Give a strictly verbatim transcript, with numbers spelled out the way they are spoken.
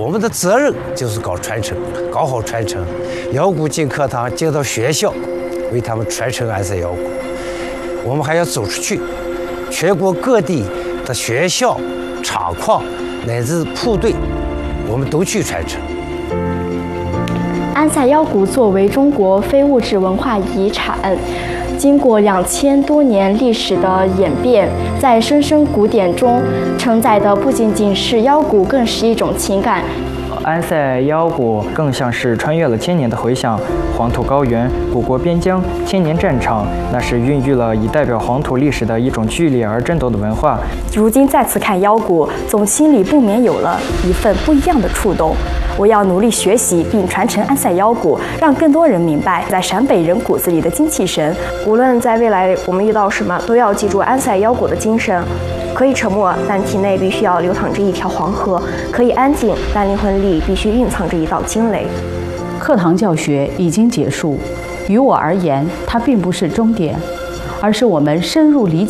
我们的责任就是搞传承，搞好传承。腰鼓进课堂，进到学校，为他们传承安塞腰鼓。我们还要走出去，全国各地的学校、厂矿乃至部队，我们都去传承。 安塞腰鼓作为中国非物质文化遗产，经过两千多年历史的演变，在声声鼓点中承载的不仅仅是腰鼓，更是一种情感。 安塞腰鼓更像是穿越了千年的回响，黄土高原、古国边疆、千年战场，那是孕育了以代表黄土历史的一种剧烈而震动的文化。 如今再次看腰鼓，总心里不免有了一份不一样的触动。我要努力学习并传承安塞腰鼓，让更多人明白在陕北人骨子里的精气神。 无论在未来我们遇到什么，都要记住安塞腰鼓的精神。可以沉默，但体内必须要流淌着一条黄河；可以安静，但灵魂里必须蕴藏着一道惊雷。 课堂教学已经结束，于我而言，它并不是终点，而是我们深入理解